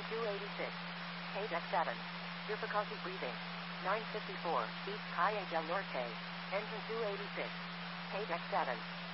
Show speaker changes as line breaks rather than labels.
286. Page X7. Difficulty breathing. 954. East Calle del Norte. Engine 286. Page X7.